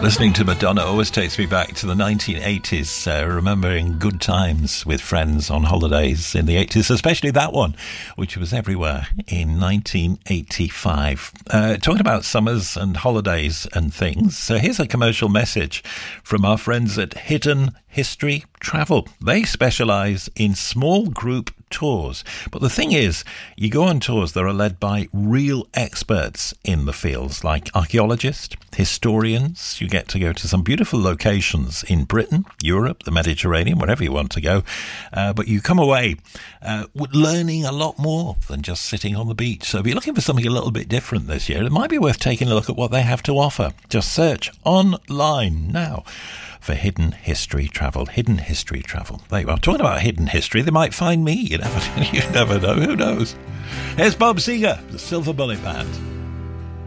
Listening to Madonna always takes me back to the 1980s, remembering good times with friends on holidays in the 80s, especially that one, which was everywhere in 1985. Talking about summers and holidays and things, so here's a commercial message from our friends at Hidden History Travel. They specialise in small group tours. But the thing is, you go on tours that are led by real experts in the fields, like archaeologists, historians. You get to go to some beautiful locations in Britain, Europe, the Mediterranean, wherever you want to go. But you come away learning a lot more than just sitting on the beach. So if you're looking for something a little bit different this year, it might be worth taking a look at what they have to offer. Just search online now for Hidden History Travel. Hidden History Travel. There you are. Talking about hidden history, they might find me. You never know. Who knows? Here's Bob Seger, the Silver Bullet Band.